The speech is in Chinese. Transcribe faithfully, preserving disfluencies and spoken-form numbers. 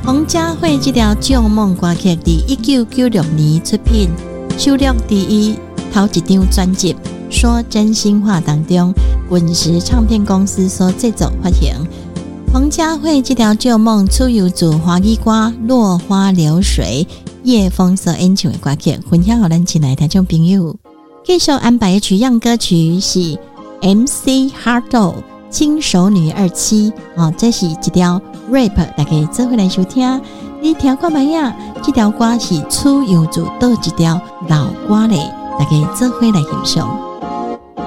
黄家惠这条旧梦歌曲在一九九六年出品，收录第一头一张专辑说真心话当中，滚石唱片公司所制作发行。黄家惠这条旧梦出由自华语歌落花流水叶枫所演唱的歌曲，分享给咱亲爱的听众朋友。继续安排的取样歌曲是 M C Hardo 轻熟女二期、哦、这是一条 rap， 大家做伙来收听。你听看卖呀，这条歌是出由自倒一条老歌嘞，大家做伙来欣赏。